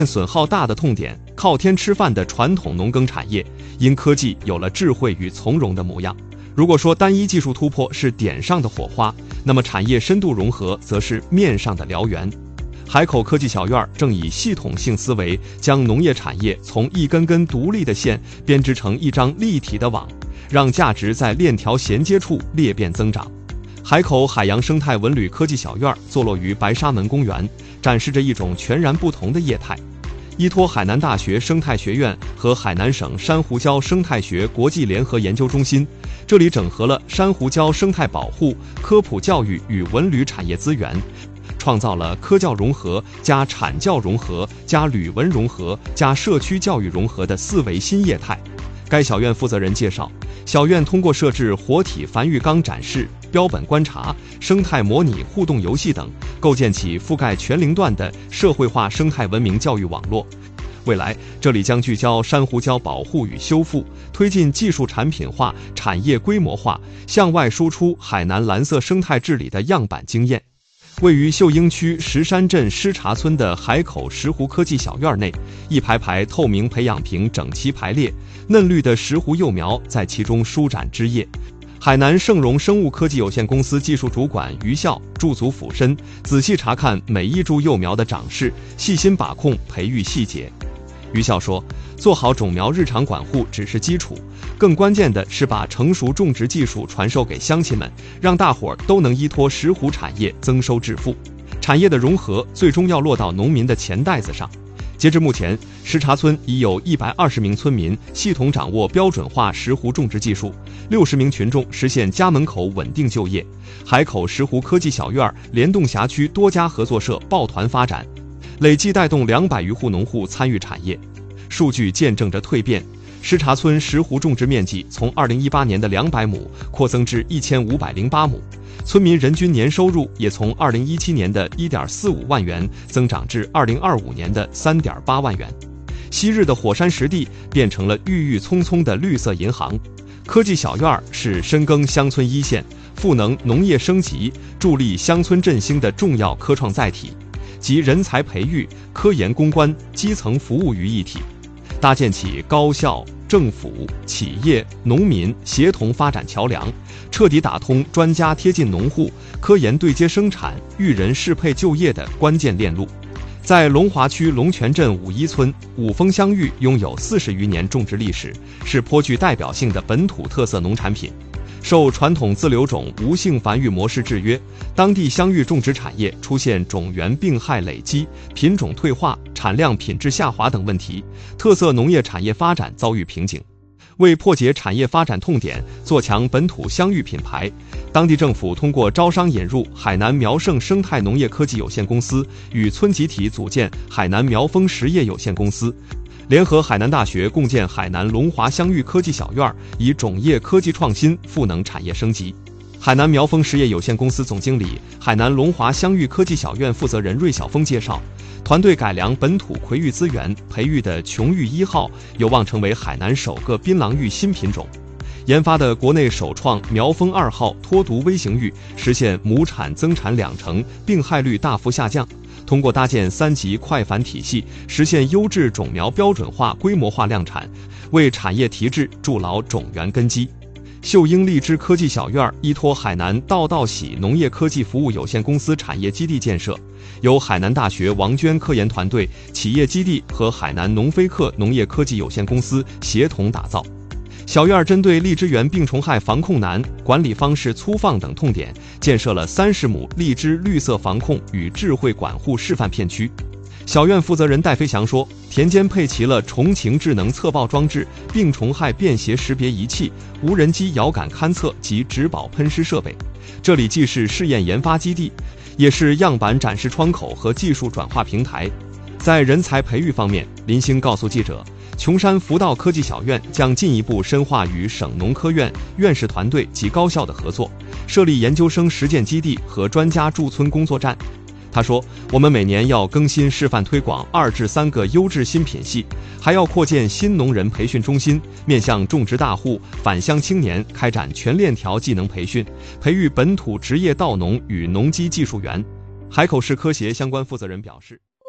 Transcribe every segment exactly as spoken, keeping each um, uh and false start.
损耗大的痛点，靠天吃饭的传统农耕产业，因科技有了智慧与从容的模样。如果说单一技术突破是点上的火花，那么产业深度融合则是面上的燎原。海口科技小院正以系统性思维，将农业产业从一根根独立的线编织成一张立体的网，让价值在链条衔接处裂变增长。海口海洋生态文旅科技小院坐落于白沙门公园，展示着一种全然不同的业态。依托海南大学生态学院和海南省珊瑚礁生态学国际联合研究中心，这里整合了珊瑚礁生态保护、科普教育与文旅产业资源，创造了科教融合加产教融合加旅文融合加社区教育融合的四维新业态。该小院负责人介绍，小院通过设置活体繁育缸展示、标本观察、生态模拟互动游戏等，构建起覆盖全龄段的社会化生态文明教育网络。未来，这里将聚焦珊瑚礁保护与修复，推进技术产品化、产业规模化，向外输出海南蓝色生态治理的样板经验。位于秀英区石山镇施茶村的海口石斛科技小院内，一排排透明培养瓶整齐排列，嫩绿的石斛幼苗在其中舒展枝叶。海南盛荣生物科技有限公司技术主管于笑驻足俯身，仔细查看每一株幼苗的长势，细心把控培育细节。于笑说，做好种苗日常管护只是基础，更关键的是把成熟种植技术传授给乡亲们，让大伙儿都能依托石斛产业增收致富。产业的融合最终要落到农民的钱袋子上。截至目前，石茶村已有一百二十名村民系统掌握标准化石斛种植技术，六十名群众实现家门口稳定就业。海口石斛科技小院联动辖区多家合作社抱团发展，累计带动两百余户农户参与产业。数据见证着蜕变，石茶村石斛种植面积从二零一八年的两百亩扩增至一千五百零八亩，村民人均年收入也从二零一七年的一点四五万元增长至二零二五年的三点八万元。昔日的火山实地变成了郁郁葱葱的绿色银行。科技小院是深耕乡村一线、赋能农业升级、助力乡村振兴的重要科创载体，集人才培育、科研攻关、基层服务于一体，搭建起高校、政府、企业、农民协同发展桥梁，彻底打通专家贴近农户、科研对接生产、育人适配就业的关键链路。在龙华区龙泉镇五一村，五丰香芋拥有四十余年种植历史，是颇具代表性的本土特色农产品。受传统自留种无性繁育模式制约，当地香芋种植产业出现种源病害累积、品种退化、产量品质下滑等问题，特色农业产业发展遭遇瓶颈。为破解产业发展痛点，做强本土香芋品牌，当地政府通过招商引入海南苗盛生态农业科技有限公司，与村集体组建海南苗丰实业有限公司，联合海南大学共建海南龙华香芋科技小院，以种业科技创新赋能产业升级。海南苗丰实业有限公司总经理、海南龙华香芋科技小院负责人芮晓峰介绍，团队改良本土葵育资源，培育的琼玉一号有望成为海南首个槟榔芋新品种。研发的国内首创苗丰二号脱毒微型芋，实现亩产增产两成，病害率大幅下降。通过搭建三级快繁体系，实现优质种苗标准化、规模化量产，为产业提质筑牢种源根基。秀英荔枝科技小院依托海南道道喜农业科技服务有限公司产业基地建设，由海南大学王娟科研团队、企业基地和海南农飞克农业科技有限公司协同打造。小院针对荔枝园病虫害防控难、管理方式粗放等痛点，建设了三十亩荔枝绿色防控与智慧管护示范片区。小院负责人戴飞翔说，田间配齐了重擎智能测报装置、病虫害便携识别仪器、无人机遥感勘测及植保喷湿设备。这里既是试验研发基地，也是样板展示窗口和技术转化平台。在人才培育方面，林兴告诉记者，琼山福道科技小院将进一步深化与省农科院院士团队及高校的合作，设立研究生实践基地和专家驻村工作站。他说，我们每年要更新示范推广二至三个优质新品系，还要扩建新农人培训中心，面向种植大户、返乡青年开展全链条技能培训，培育本土职业稻农与农机技术员。海口市科协相关负责人表示，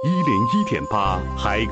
一零一点八海。